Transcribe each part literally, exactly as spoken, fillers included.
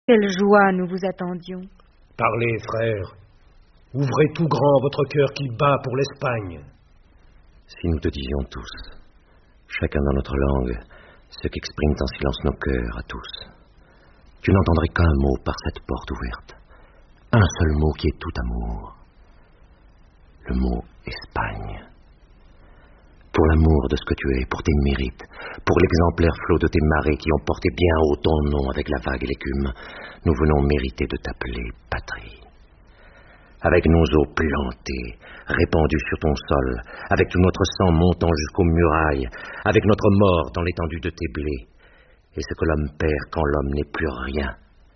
Quelle joie nous vous attendions. Parlez, frères. Ouvrez tout grand votre cœur qui bat pour l'Espagne. Si nous te disions tous, chacun dans notre langue, ce qu'expriment en silence nos cœurs à tous, tu n'entendrais qu'un mot par cette porte ouverte. Un seul mot qui est tout amour. Le mot Espagne. Pour l'amour de ce que tu es, pour tes mérites, pour l'exemplaire flot de tes marées qui ont porté bien haut ton nom avec la vague et l'écume, nous venons mériter de t'appeler patrie. Avec nos eaux plantées, répandues sur ton sol, avec tout notre sang montant jusqu'aux murailles, avec notre mort dans l'étendue de tes blés, et ce que l'homme perd quand l'homme n'est plus rien.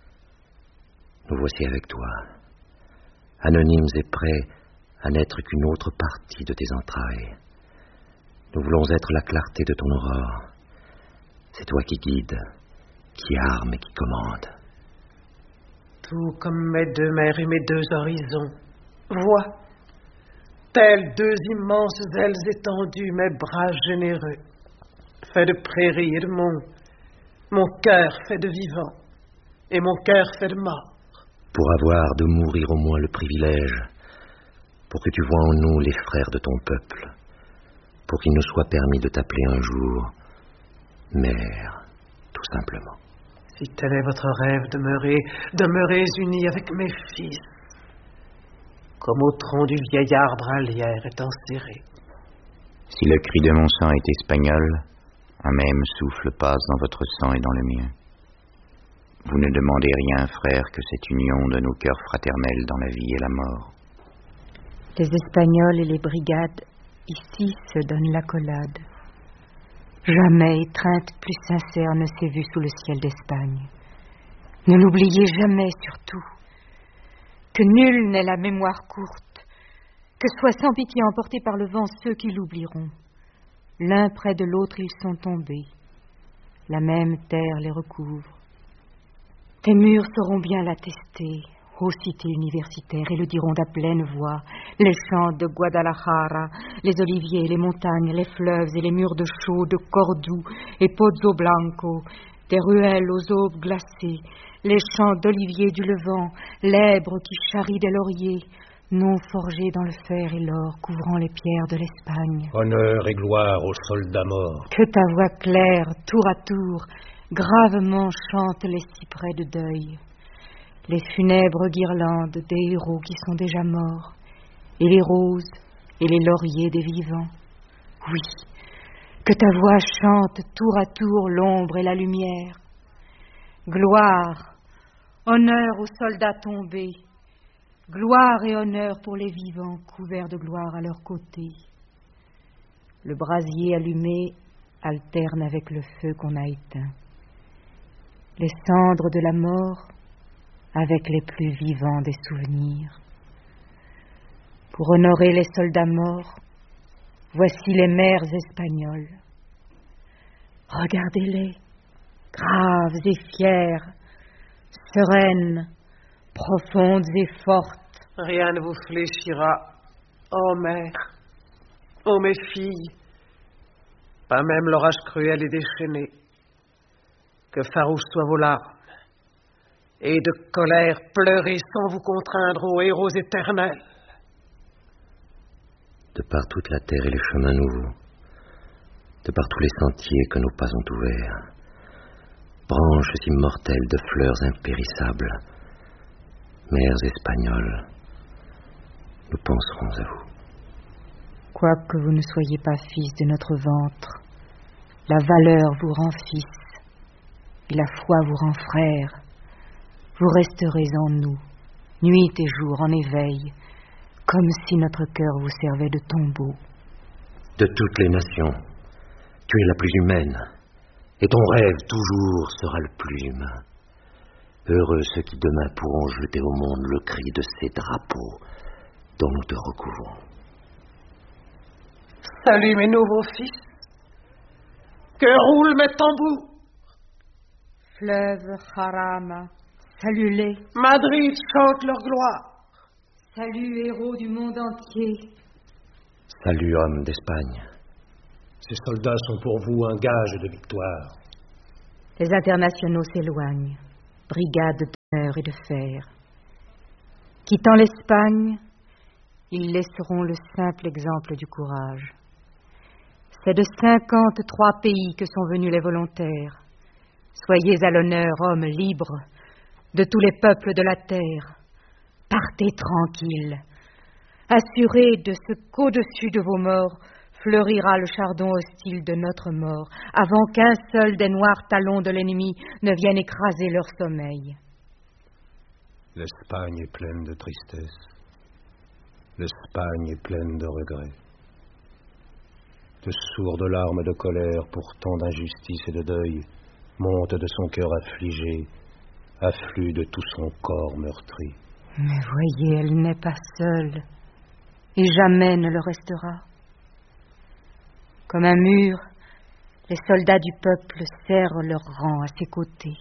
Nous voici avec toi, anonymes et prêts à n'être qu'une autre partie de tes entrailles. Nous voulons être la clarté de ton aurore. C'est toi qui guides, qui arme et qui commande. Tout comme mes deux mers et mes deux horizons, vois, telles deux immenses ailes étendues, mes bras généreux, faits de prairies et de monts, mon cœur fait de vivant, et mon cœur fait de mort. Pour avoir de mourir au moins le privilège, pour que tu vois en nous les frères de ton peuple, pour qu'il nous soit permis de t'appeler un jour mère, tout simplement. Si tel est votre rêve, demeurez, demeurez unis avec mes fils, comme au tronc du vieil arbre un lierre est enserré. Si le cri de mon sang est espagnol, un même souffle passe dans votre sang et dans le mien. Vous ne demandez rien, frère, que cette union de nos cœurs fraternels dans la vie et la mort. Les Espagnols et les brigades ici se donnent l'accolade. Jamais étreinte plus sincère ne s'est vue sous le ciel d'Espagne. Ne l'oubliez jamais surtout, que nul n'ait la mémoire courte, que soient sans pitié emportés par le vent ceux qui l'oublieront. L'un près de l'autre ils sont tombés, la même terre les recouvre. Tes murs sauront bien l'attester, ô cité universitaire, et le diront d'à pleine voix, les champs de Guadalajara, les oliviers, les montagnes, les fleuves et les murs de chaux de Cordoue et Pozo Blanco, des ruelles aux aubes glacées, les champs d'oliviers du Levant, l'Èbre qui charrie des lauriers, noms forgés dans le fer et l'or, couvrant les pierres de l'Espagne. Honneur et gloire aux soldats morts. Que ta voix claire, tour à tour, gravement chante les cyprès de deuil, les funèbres guirlandes des héros qui sont déjà morts, et les roses et les lauriers des vivants. Oui, que ta voix chante tour à tour l'ombre et la lumière. Gloire, honneur aux soldats tombés, gloire et honneur pour les vivants couverts de gloire à leur côté. Le brasier allumé alterne avec le feu qu'on a éteint. Les cendres de la mort avec les plus vivants des souvenirs. Pour honorer les soldats morts, voici les mères espagnoles. Regardez-les, graves et fières, sereines, profondes et fortes. Rien ne vous fléchira, ô mères, ô mes filles, pas même l'orage cruel et déchaîné. Que farouches soient vos larmes, et de colère pleurez sans vous contraindre, ô héros éternels. De par toute la terre et les chemins nouveaux, de par tous les sentiers que nos pas ont ouverts, branches immortelles de fleurs impérissables, mères espagnoles, nous penserons à vous. Quoique vous ne soyez pas fils de notre ventre, la valeur vous rend fils, et la foi vous rend frère. Vous resterez en nous, nuit et jour en éveil, comme si notre cœur vous servait de tombeau. De toutes les nations, tu es la plus humaine, et ton rêve toujours sera le plus humain. Heureux ceux qui demain pourront jeter au monde le cri de ces drapeaux dont nous te recouvrons. Salut mes nouveaux fils, que roulent mes tambours. Fleuve Jarama, salut-les. Madrid chante leur gloire. Salut héros du monde entier. Salut hommes d'Espagne. Ces soldats sont pour vous un gage de victoire. Les internationaux s'éloignent. Brigade d'honneur et de fer. Quittant l'Espagne, ils laisseront le simple exemple du courage. C'est de cinquante-trois pays que sont venus les volontaires. Soyez à l'honneur, hommes libres, de tous les peuples de la terre. Partez tranquilles, assurés de ce qu'au-dessus de vos morts fleurira le chardon hostile de notre mort, avant qu'un seul des noirs talons de l'ennemi ne vienne écraser leur sommeil. L'Espagne est pleine de tristesse. L'Espagne est pleine de regrets. De sourdes larmes de colère pour tant d'injustice et de deuil montent de son cœur affligé, affluent de tout son corps meurtri. Mais voyez, elle n'est pas seule, et jamais ne le restera. Comme un mur, les soldats du peuple serrent leur rang à ses côtés.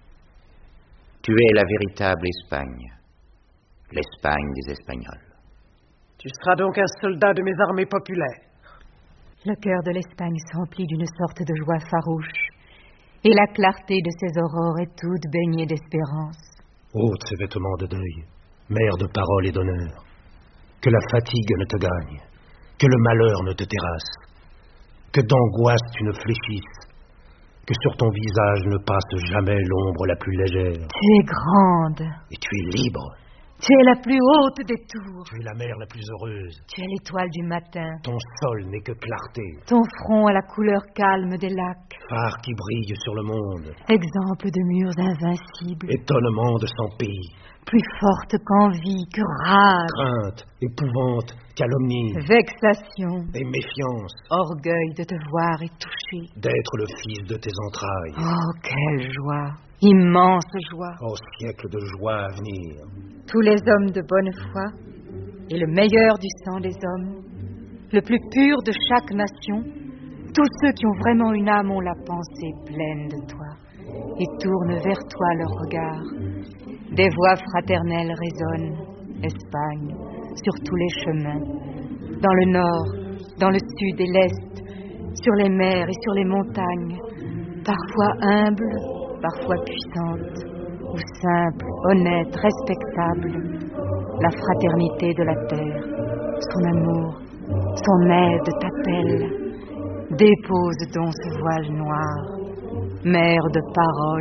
Tu es la véritable Espagne, l'Espagne des Espagnols. Tu seras donc un soldat de mes armées populaires. Le cœur de l'Espagne s'emplit d'une sorte de joie farouche, et la clarté de ses aurores est toute baignée d'espérance. Ôte ces vêtements de deuil, mère de parole et d'honneur. Que la fatigue ne te gagne, que le malheur ne te terrasse, que d'angoisse tu ne fléchisses, que sur ton visage ne passe jamais l'ombre la plus légère. Tu es grande. Et tu es libre. Tu es la plus haute des tours. Tu es la mer la plus heureuse. Tu es l'étoile du matin. Ton sol n'est que clarté. Ton front a la couleur calme des lacs. Phare qui brille sur le monde. Exemple de murs invincibles. Étonnement de son pays. Plus forte qu'envie, que rage. Crainte, épouvante, calomnie. Vexation. Et méfiance. Orgueil de te voir et toucher. D'être le fils de tes entrailles. Oh, quelle joie. Immense joie. Oh, siècle de joie à venir. Tous les hommes de bonne foi, et le meilleur du sang des hommes, le plus pur de chaque nation, tous ceux qui ont vraiment une âme ont la pensée pleine de toi, et tournent vers toi leur regard. Des voix fraternelles résonnent, Espagne, sur tous les chemins, dans le nord, dans le sud et l'est, sur les mers et sur les montagnes, parfois humbles, parfois puissantes, ou simple, honnête, respectable, la fraternité de la terre, son amour, son aide t'appelle. Dépose donc ce voile noir, mère de parole